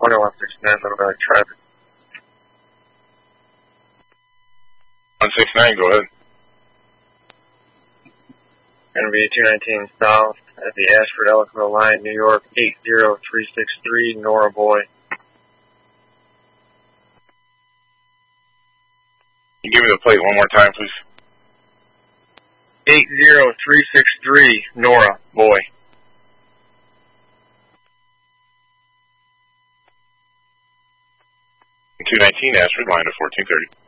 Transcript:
169, Little Valley traffic. 169, go ahead. Going to be 219 south at the Ashford-Ellicville line, New York, 80363, Nora Boy. Can you give me the plate one more time, please? 80363, Nora Boy. 219 Ashford, line to 1430.